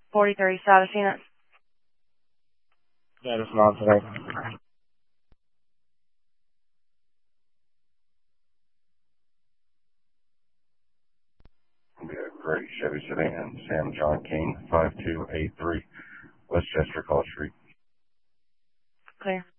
43 South of Phoenix. That is not today. Be a gray Chevy sedan, Sam John King, 5283 Westchester College Street. Clear.